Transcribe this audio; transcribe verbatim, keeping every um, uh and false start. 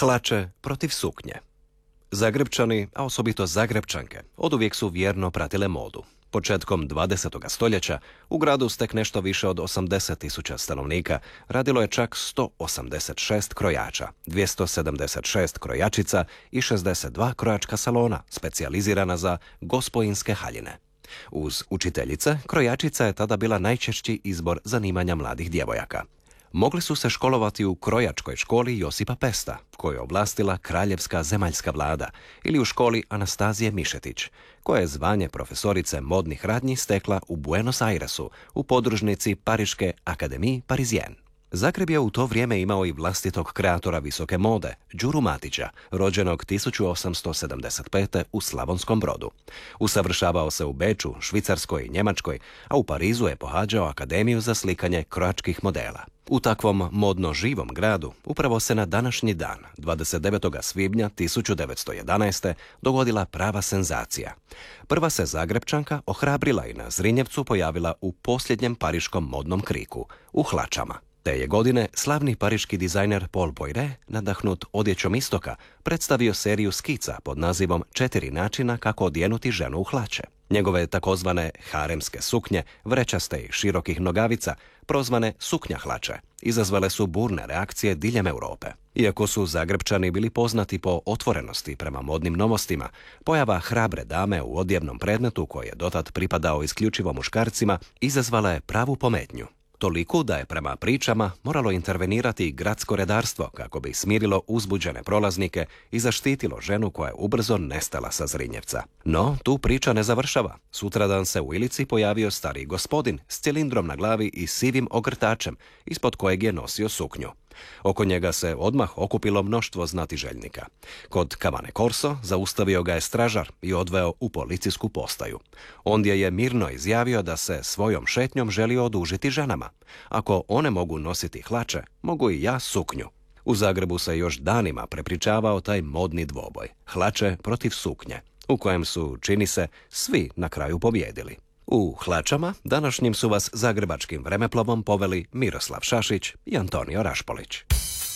Hlače protiv suknje. Zagrebčani, a osobito Zagrebčanke, oduvijek su vjerno pratile modu. Početkom dvadesetog stoljeća u gradu s tek nešto više od osamdeset tisuća stanovnika radilo je čak sto osamdeset šest krojača, dvjesto sedamdeset šest krojačica i šezdeset dva krojačka salona, specijalizirana za gospojinske haljine. Uz učiteljice, krojačica je tada bila najčešći izbor zanimanja mladih djevojaka. Mogli su se školovati u krojačkoj školi Josipa Pesta, koju je oblastila kraljevska zemaljska vlada, ili u školi Anastazije Mišetić, koja je zvanje profesorice modnih radnji stekla u Buenos Airesu, u podružnici Pariške Akademije Parisien. Zagreb je u to vrijeme imao i vlastitog kreatora visoke mode, Đuru Matića, rođenog tisuću osamsto sedamdeset pete u Slavonskom Brodu. Usavršavao se u Beču, Švicarskoj i Njemačkoj, a u Parizu je pohađao Akademiju za slikanje krojačkih modela. U takvom modno živom gradu upravo se na današnji dan, dvadeset devetog svibnja tisuću devetsto jedanaeste. dogodila prava senzacija. Prva se Zagrebčanka ohrabrila i na Zrinjevcu pojavila u posljednjem pariškom modnom kriku, u hlačama. Te je godine slavni pariški dizajner Paul Poiret, nadahnut odjećom istoka, predstavio seriju skica pod nazivom Četiri načina kako odjenuti ženu u hlače. Njegove takozvane haremske suknje, vrećaste i širokih nogavica, prozvane suknja hlače, izazvale su burne reakcije diljem Europe. Iako su Zagrebčani bili poznati po otvorenosti prema modnim novostima, pojava hrabre dame u odjevnom predmetu koji je dotad pripadao isključivo muškarcima izazvala je pravu pometnju. Toliko da je prema pričama moralo intervenirati i gradsko redarstvo kako bi smirilo uzbuđene prolaznike i zaštitilo ženu koja je ubrzo nestala sa Zrinjevca. No, tu priča ne završava. Sutradan se u Ilici pojavio stari gospodin s cilindrom na glavi i sivim ogrtačem, ispod kojeg je nosio suknju. Oko njega se odmah okupilo mnoštvo znatiželjnika. Kod Kavane Corso zaustavio ga je stražar i odveo u policijsku postaju. Ondje je mirno izjavio da se svojom šetnjom želio odužiti ženama. Ako one mogu nositi hlače, mogu i ja suknju. U Zagrebu se još danima prepričavao taj modni dvoboj, hlače protiv suknje, u kojem su, čini se, svi na kraju pobjedili. U hlačama današnjim su vas zagrebačkim vremeplovom poveli Miroslav Šašić i Antonio Rašpolić.